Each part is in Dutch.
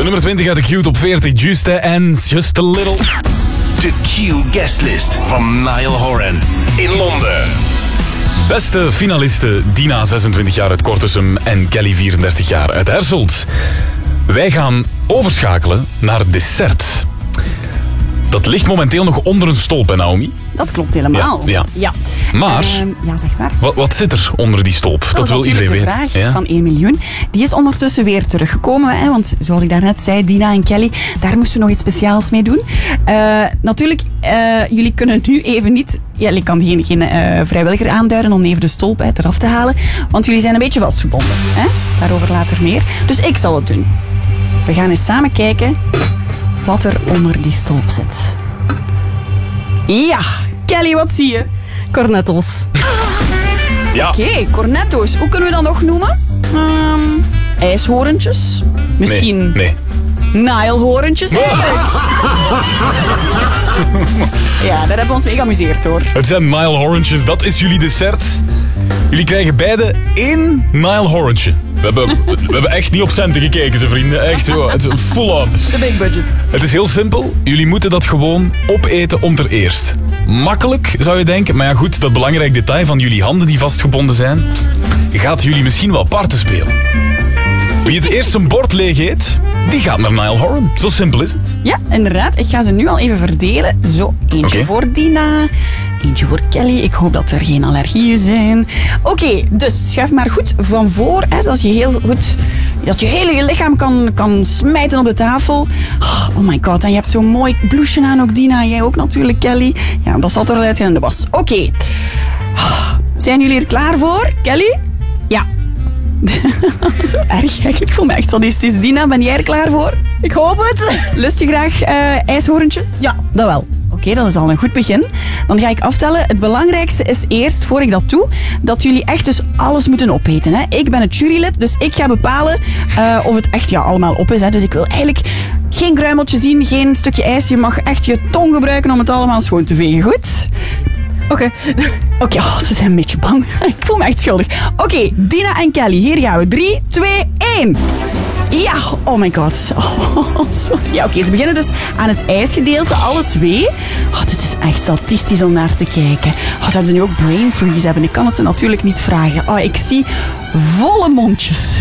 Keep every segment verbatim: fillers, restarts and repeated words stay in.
nummer twintig uit de Q Top veertig. Juste en Just a Little. De Q guestlist van Niall Horan in Londen. Beste finalisten Dina, zesentwintig jaar uit Kortesum en Kelly, vierendertig jaar uit Herselt. Wij gaan overschakelen naar het dessert. Dat ligt momenteel nog onder een stolp, hè, Naomi? Dat klopt helemaal. Ja, ja. ja. Maar, uh, ja, zeg maar. Wat, wat zit er onder die stolp? Dat, dat wil iedereen weten. Dat is natuurlijk de vraag ja? van één miljoen. Die is ondertussen weer teruggekomen. Hè, want zoals ik daarnet zei, Dina en Kelly, daar moesten we nog iets speciaals mee doen. Uh, natuurlijk, uh, jullie kunnen nu even niet... Ja, ik kan geen, geen uh, vrijwilliger aanduiden om even de stolp hè, eraf te halen. Want jullie zijn een beetje vastgebonden. Hè? Daarover later meer. Dus ik zal het doen. We gaan eens samen kijken wat er onder die stolp zit. Ja, Kelly, wat zie je? Cornettos. Ja. Oké, okay, cornetto's. Hoe kunnen we dat nog noemen? Um, ijshorentjes? Misschien... Nee. nee. Nile-horentjes eigenlijk. Ja, daar hebben we ons mee geamuseerd hoor. Het zijn Nile-horentjes, dat is jullie dessert. Jullie krijgen beide één Nile-horentje. We hebben, we hebben echt niet op centen gekeken, ze vrienden. Echt zo, het is full on. De big budget. Het is heel simpel. Jullie moeten dat gewoon opeten om ter eerst. Makkelijk, zou je denken. Maar ja goed, dat belangrijk detail van jullie handen die vastgebonden zijn, gaat jullie misschien wel parten spelen. Wie het eerst zijn bord leeg eet, die gaat naar Niall Horan. Zo simpel is het. Ja, inderdaad. Ik ga ze nu al even verdelen. Zo, eentje okay. voor Dina, eentje voor Kelly. Ik hoop dat er geen allergieën zijn. Oké, okay, dus schuif maar goed van voor. Hè, dat je heel goed... Dat je hele lichaam kan, kan smijten op de tafel. Oh my god, en je hebt zo'n mooi blouseje aan ook, Dina. Jij ook natuurlijk, Kelly. Ja, dat zat eruit in de was. Oké. Okay. Zijn jullie er klaar voor, Kelly? Ja. Zo erg eigenlijk. Ik voel me echt sadistisch. Dina, ben jij er klaar voor? Ik hoop het. Lust je graag uh, ijshorentjes? Ja, dat wel. Oké, okay, dat is al een goed begin. Dan ga ik aftellen. Het belangrijkste is eerst, voor ik dat doe, dat jullie echt dus alles moeten opeten. Hè. Ik ben het jurylid, dus ik ga bepalen uh, of het echt ja, allemaal op is. Hè. Dus ik wil eigenlijk geen kruimeltje zien, geen stukje ijs. Je mag echt je tong gebruiken om het allemaal schoon te vegen. Goed? Oké. Okay. Oké, okay, oh, ze zijn een beetje bang. Ik voel me echt schuldig. Oké, okay, Dina en Kelly, hier gaan we. drie, twee, één. Ja, oh my god. Oh, sorry. Ja, oké, okay, ze beginnen dus aan het ijsgedeelte, alle twee. Oh, dit is echt statistisch om naar te kijken. Oh, zouden ze nu ook brain freeze hebben? Ik kan het ze natuurlijk niet vragen. Oh, ik zie volle mondjes.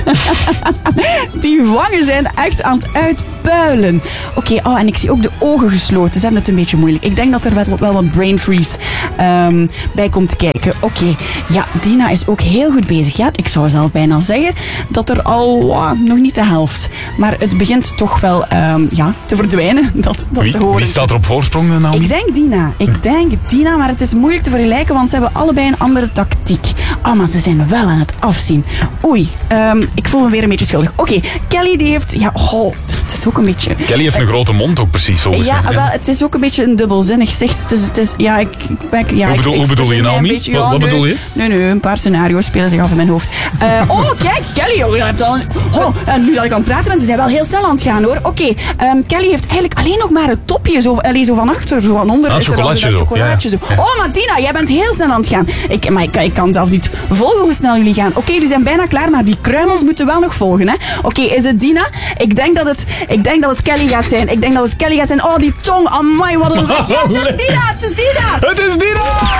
Die wangen zijn echt aan het uitpuilen. Oké, okay, oh, en ik zie ook de ogen gesloten. Ze hebben het een beetje moeilijk. Ik denk dat er wel, wel wat brain freeze um, bij komt kijken. Oké, okay. Ja, Dina is ook heel goed bezig. Ja, ik zou zelf bijna zeggen dat er al oh, nog niet de helft. Maar het begint toch wel um, ja, te verdwijnen. Dat, dat wie, te horen. Wie staat er op voorsprong, Naomi? Ik denk Dina. Ik denk Dina, maar het is moeilijk te vergelijken, want ze hebben allebei een andere tactiek. Oh, maar ze zijn wel aan het afzien. Oei, um, ik voel me weer een beetje schuldig. Oké, okay, Kelly die heeft... Ja, oh, het is ook een beetje... Kelly heeft het, een grote mond ook precies, volgens ja, mij. Ja, wel, het is ook een beetje een dubbelzinnig zicht. Het is, het is, ja, ik, ik, ja, hoe bedoel, ik, hoe bedoel je, Naomi? Beetje, wat, ja, wat nee, bedoel je? Nee, nee, een paar scenario's spelen zich af in mijn hoofd. Uh, oh, kijk, Kelly, oh, je hebt al... Oh, uh, nu dat ik aan het praten ben, ze zijn wel heel snel aan het gaan, hoor. Oké, okay, um, Kelly heeft eigenlijk alleen nog maar het topje, zo, allee, zo van achter, zo van onder. Ah, is chocolatje, er chocolatje zo. Ja. Oh, maar Dina, jij bent heel snel aan het gaan. Ik, maar ik, ik kan zelf niet volgen hoe snel jullie gaan. Oké, okay, jullie zijn bijna klaar, maar die kruimels moeten wel nog volgen, hè. Oké, okay, is het Dina? Ik denk dat het, ik denk dat het Kelly gaat zijn. Ik denk dat het Kelly gaat zijn. Oh, die tong, amai, wat een... Ja, het is Dina, het is Dina! Het is Dina!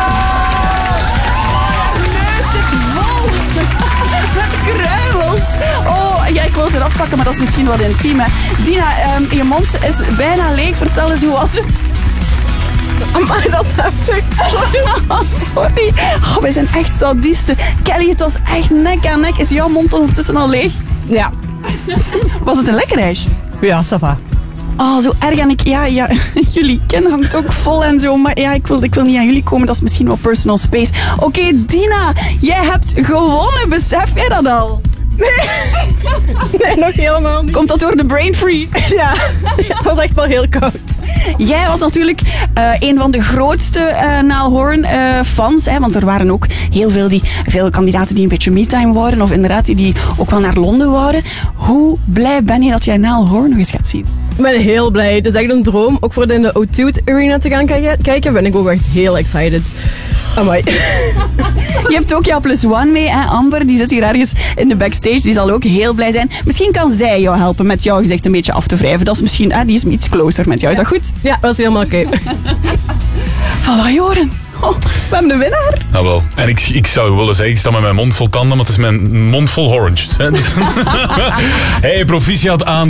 Neus zit vol met kruimels. Oh, ja, ik wil het eraf pakken, maar dat is misschien wat intiem, hè. Dina, um, je mond is bijna leeg. Vertel eens, hoe was het? Maar dat is heftig. Oh, sorry. Oh, wij zijn echt sadisten. Kelly, het was echt nek aan nek. Is jouw mond ondertussen al leeg? Ja. Was het een lekker ijsje? Ja, ça va. Oh, zo erg. En ik, ja, ja, jullie kin hangt ook vol en zo. Maar ja, ik wil, ik wil niet aan jullie komen. Dat is misschien wel personal space. Oké, okay, Dina, jij hebt gewonnen. Besef jij dat al? Nee. Nee, nog helemaal niet. Komt dat door de brain freeze? Ja, het was echt wel heel koud. Jij was natuurlijk uh, een van de grootste uh, Niall Horan uh, fans. Hè, want er waren ook heel veel, die, veel kandidaten die een beetje me-time waren. Of inderdaad die, die ook wel naar Londen waren. Hoe blij ben je dat jij Niall Horan nog eens gaat zien? Ik ben heel blij. Het is echt een droom. Ook voor in de O twee Arena te gaan kijken, ben ik ook echt heel excited. Amai. Je hebt ook jouw plus one mee, hè? Amber. Die zit hier ergens in de backstage. Die zal ook heel blij zijn. Misschien kan zij jou helpen met jouw gezicht een beetje af te wrijven. Dat is misschien, hè? Die is iets closer met jou. Is dat goed? Ja, dat is helemaal oké. Voilà, Joren. Oh, we hebben een winnaar. Nou wel. En ik, ik zou willen zeggen, ik sta met mijn mond vol tanden, maar het is mijn mond vol oranges. Hè. Hey, proficiat aan